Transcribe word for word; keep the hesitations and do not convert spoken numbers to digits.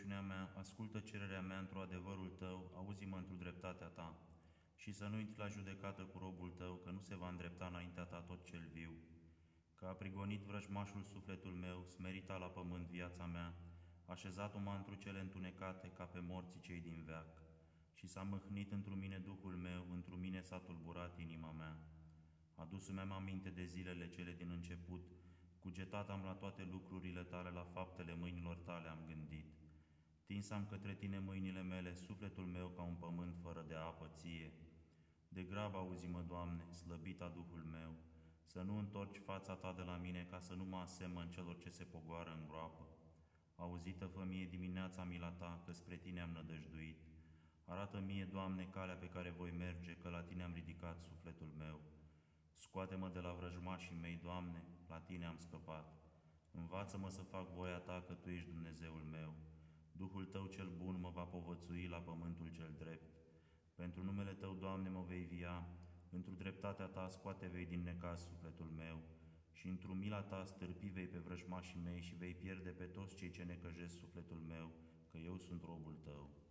rugăciunea mea, ascultă cererea mea într-o adevărul tău, auzi-mă într-o dreptatea ta. Și să nu intri la judecată cu robul tău, că nu se va îndrepta înaintea ta tot cel viu. Că a prigonit vrăjmașul sufletul meu, smerita la pământ viața mea, așezat-o m-a întru cele întunecate ca pe morții cei din veac. Și s-a mâhnit întru mine Duhul meu, întru mine s-a tulburat inima mea. Adus-mi aminte de zilele cele din început, cugetat am la toate lucrurile tale, la faptele mâinilor tale am gândit. Tins am către tine mâinile mele, sufletul meu ca un pământ fără de apă ție. De grab auzi-mă, Doamne, slăbita Duhul meu, să nu întorci fața ta de la mine, ca să nu mă asemăn celor ce se pogoară în groapă. Auzită fă mie dimineața mila ta, că spre tine am nădăjduit. Arată mie, Doamne, calea pe care voi merge, că la tine am ridicat sufletul meu. Scoate-mă de la vrăjmașii mei, Doamne, la tine am scăpat. Învață-mă să fac voia ta, că tu ești Dumnezeul meu. Duhul tău cel bun mă va povățui la pământul cel drept. Pentru numele tău, Doamne, mă vei via, într-o dreptatea ta scoate vei din necaz sufletul meu și într-o mila ta stârpi vei pe vrăjmașii mei și vei pierde pe toți cei ce necăjesc sufletul meu, că eu sunt robul tău.